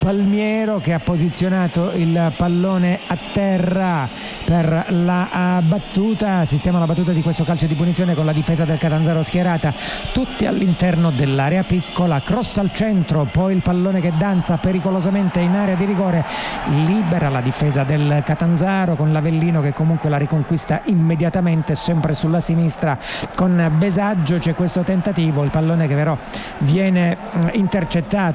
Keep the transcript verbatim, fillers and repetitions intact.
Palmiero che ha posizionato il pallone a terra per la uh, battuta. Sistema la battuta di questo calcio di punizione con la difesa del Catanzaro schierata tutti all'interno dell'area piccola. Cross al centro, poi il pallone che danza pericolosamente in area di rigore, libera la difesa del Catanzaro con l'Avellino che comunque la riconquista immediatamente sempre sulla sinistra con Besaggio. C'è questo tentativo, il pallone che però viene uh, intercettato